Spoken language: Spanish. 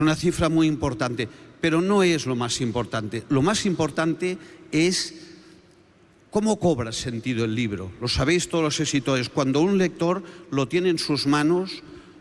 Una cifra muy importante, pero no es lo más importante. Lo más importante es cómo cobra sentido el libro. Lo sabéis todos los escritores. Cuando un lector lo tiene en sus manos,